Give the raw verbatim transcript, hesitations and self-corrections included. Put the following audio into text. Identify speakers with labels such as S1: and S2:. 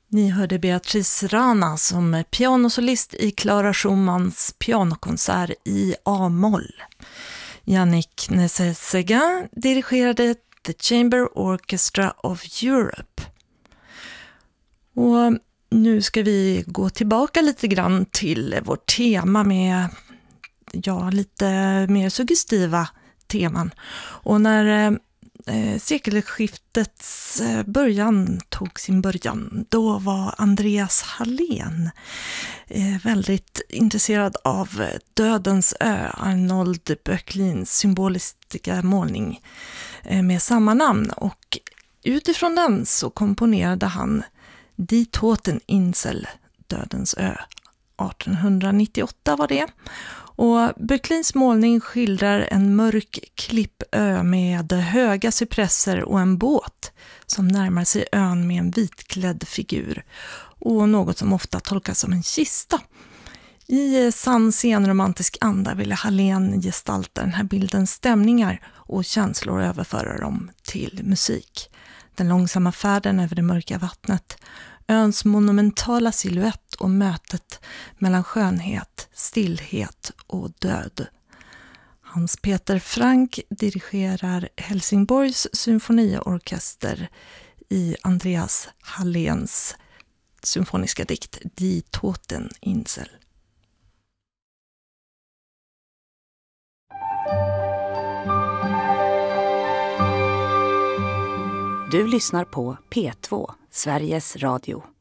S1: Ni hörde Beatrice Rana som pianosolist i Clara Schumanns pianokonsert i A-moll. Yannick Nézet-Séguin dirigerade The Chamber Orchestra of Europe. Och nu ska vi gå tillbaka lite grann till vårt tema med ja, lite mer suggestiva teman. Och när eh, sekelskiftets början tog sin början, då var Andreas Hallén eh, väldigt intresserad av Dödens ö, Arnold Böcklins symboliska målning eh, med samma namn. Och utifrån den så komponerade han Die Toteninsel, Dödens ö. arton nittioåtta var det. Och Böcklins målning skildrar en mörk klippö med höga cypresser och en båt som närmar sig ön med en vitklädd figur och något som ofta tolkas som en kista. I sann senromantisk anda ville Hallén gestalta den här bildens stämningar och känslor och överföra dem till musik. Den långsamma färden över det mörka vattnet, öns monumentala silhuett och mötet mellan skönhet, stillhet och död. Hans Peter Frank dirigerar Helsingborgs symfoniorkester i Andreas Halléns symfoniska dikt Die Toteninsel.
S2: Du lyssnar på P två, Sveriges Radio.